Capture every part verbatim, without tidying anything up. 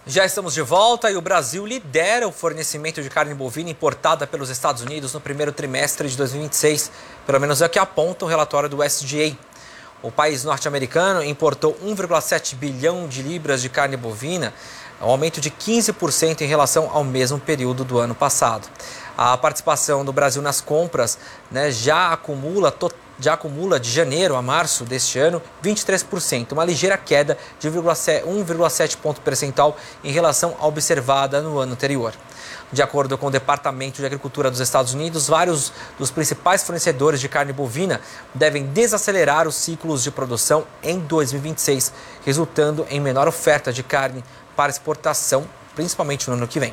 Já estamos de volta e o Brasil lidera o fornecimento de carne bovina importada pelos Estados Unidos no primeiro trimestre de dois mil e vinte e seis. Pelo menos é o que aponta o relatório do U S D A. O país norte-americano importou um vírgula sete bilhão de libras de carne bovina, um aumento de quinze por cento em relação ao mesmo período do ano passado. A participação do Brasil nas compras, né, já acumula totalmente. Já acumula de janeiro a março deste ano vinte e três por cento, uma ligeira queda de um vírgula sete ponto percentual em relação à observada no ano anterior. De acordo com o Departamento de Agricultura dos Estados Unidos, vários dos principais fornecedores de carne bovina devem desacelerar os ciclos de produção em dois mil e vinte e seis, resultando em menor oferta de carne para exportação, principalmente no ano que vem.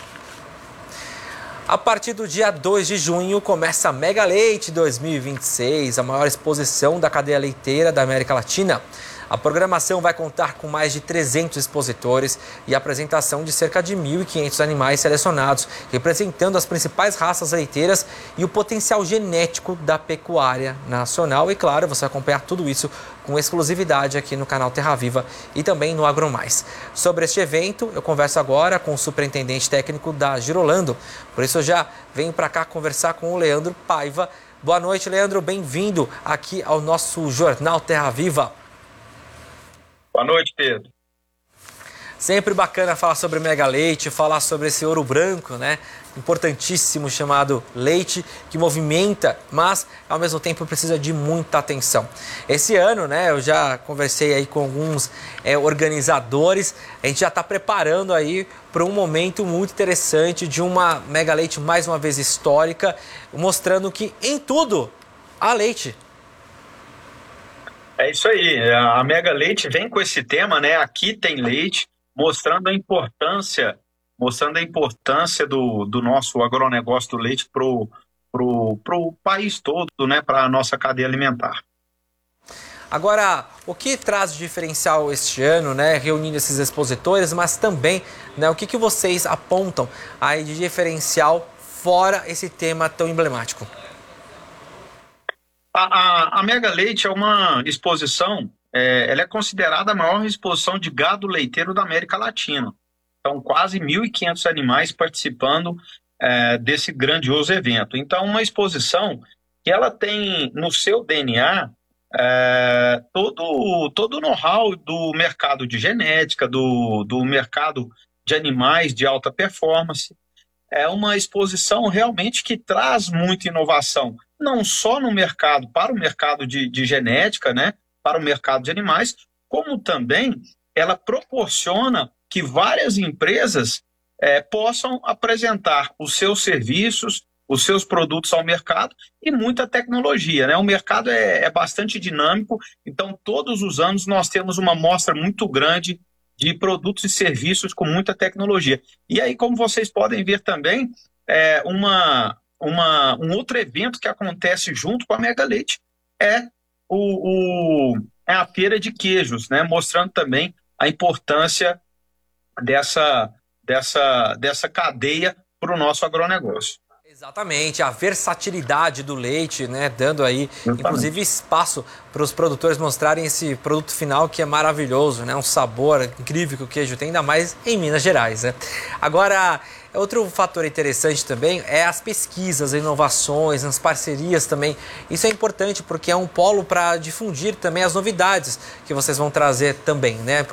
A partir do dia dois de junho começa a Mega Leite dois mil e vinte e seis, a maior exposição da cadeia leiteira da América Latina. A programação vai contar com mais de trezentos expositores e a apresentação de cerca de mil e quinhentos animais selecionados, representando as principais raças leiteiras e o potencial genético da pecuária nacional. E claro, você vai acompanhar tudo isso com exclusividade aqui no canal Terra Viva e também no AgroMais. Sobre este evento, eu converso agora com o superintendente técnico da Girolando. Por isso eu já venho para cá conversar com o Leandro Paiva. Boa noite, Leandro. Bem-vindo aqui ao nosso Jornal Terra Viva. Boa noite, Pedro. Sempre bacana falar sobre Mega Leite, falar sobre esse ouro branco, né? Importantíssimo, chamado leite, que movimenta, mas ao mesmo tempo precisa de muita atenção. Esse ano, né, eu já conversei aí com alguns é, organizadores, a gente já está preparando aí para um momento muito interessante de uma Mega Leite mais uma vez histórica, mostrando que em tudo há leite. É isso aí, a Mega Leite vem com esse tema, né? Aqui tem leite, mostrando a importância, mostrando a importância do, do nosso agronegócio do leite pro, pro, pro país todo, né? Para a nossa cadeia alimentar. Agora, o que traz de diferencial este ano, né? Reunindo esses expositores, mas também, né? O que, que vocês apontam aí de diferencial fora esse tema tão emblemático? A, a, a Mega Leite é uma exposição, é, ela é considerada a maior exposição de gado leiteiro da América Latina. Então, quase mil e quinhentos animais participando é, desse grandioso evento. Então, uma exposição que ela tem no seu D N A é, todo, todo o know-how do mercado de genética, do, do mercado de animais de alta performance. É uma exposição realmente que traz muita inovação, não só no mercado, para o mercado de, de genética, né, para o mercado de animais, como também ela proporciona que várias empresas é, possam apresentar os seus serviços, os seus produtos ao mercado e muita tecnologia, né? O mercado é, é bastante dinâmico, então todos os anos nós temos uma amostra muito grande de produtos e serviços com muita tecnologia. E aí, como vocês podem ver também, é uma, uma, um outro evento que acontece junto com a Mega Leite é, o, o, é a feira de queijos, né? Mostrando também a importância dessa, dessa, dessa cadeia para o nosso agronegócio. Exatamente, a versatilidade do leite, né, dando aí, Exatamente. inclusive, espaço para os produtores mostrarem esse produto final que é maravilhoso, né, um sabor incrível que o queijo tem, ainda mais em Minas Gerais, né. Agora, outro fator interessante também é as pesquisas, as inovações, as parcerias também. Isso é importante porque é um polo para difundir também as novidades que vocês vão trazer também, né?